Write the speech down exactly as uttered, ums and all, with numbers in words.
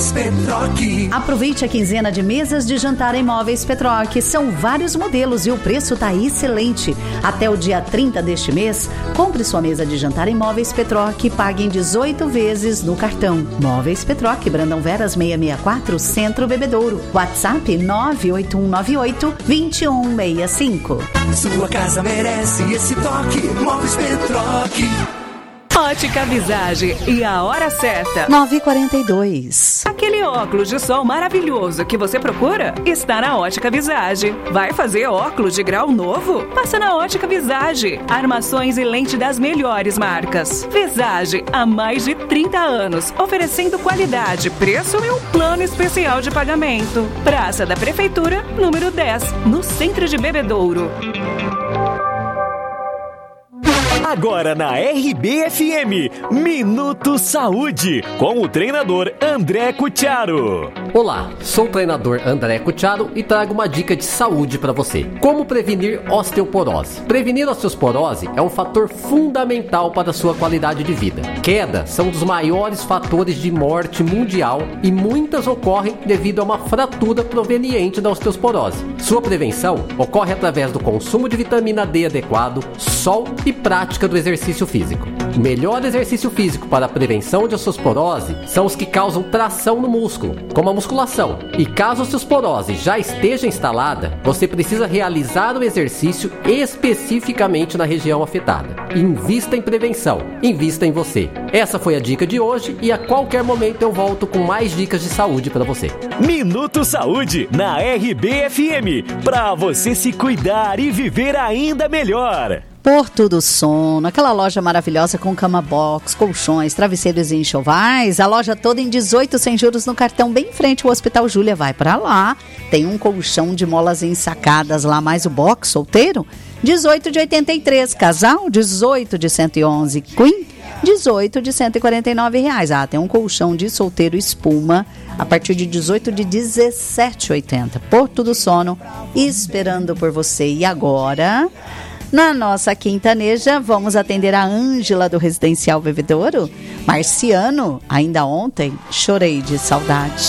Móveis Petroc. Aproveite a quinzena de mesas de jantar em Móveis Petroc. São vários modelos e o preço está excelente. Até o dia trinta deste mês, compre sua mesa de jantar em Móveis Petroc e pague em dezoito vezes no cartão. Móveis Petroc, Brandão Veras seiscentos e sessenta e quatro, Centro Bebedouro. WhatsApp nove oito um nove oito, dois um seis cinco. Sua casa merece esse toque. Móveis Petroc. Ótica Visage e a hora certa. nove e quarenta e dois. Aquele óculos de sol maravilhoso que você procura está na Ótica Visage. Vai fazer óculos de grau novo? Passa na Ótica Visage. Armações e lente das melhores marcas. Visage, há mais de trinta anos, oferecendo qualidade, preço e um plano especial de pagamento. Praça da Prefeitura, número dez, no centro de Bebedouro. Agora na R B F M, Minuto Saúde, com o treinador André Cutiaro. Olá, sou o treinador André Cutiaro e trago uma dica de saúde para você. Como prevenir osteoporose? Prevenir osteoporose é um fator fundamental para a sua qualidade de vida. Queda são um dos maiores fatores de morte mundial e muitas ocorrem devido a uma fratura proveniente da osteoporose. Sua prevenção ocorre através do consumo de vitamina D adequado, sol e prática do exercício físico. O melhor exercício físico para a prevenção de osteoporose são os que causam tração no músculo, como a musculação. E caso a osteoporose já esteja instalada, você precisa realizar o exercício especificamente na região afetada. Invista em prevenção, invista em você. Essa foi a dica de hoje e a qualquer momento eu volto com mais dicas de saúde para você. Minuto Saúde na R B F M, para você se cuidar e viver ainda melhor. Porto do Sono, aquela loja maravilhosa com cama box, colchões, travesseiros e enxovais, a loja toda em dezoito sem juros no cartão, bem em frente ao Hospital Júlia. Vai pra lá, tem um colchão de molas ensacadas lá, mais o box solteiro, dezoito de oitenta e três, casal, dezoito de cento e onze, queen, dezoito de cento e quarenta e nove reais. Ah, tem um colchão de solteiro espuma a partir de dezoito de dezessete e oitenta. Porto do Sono, esperando por você. E agora, na nossa quintaneja, vamos atender a Ângela do Residencial Bebedouro. Marciano, ainda ontem chorei de saudade.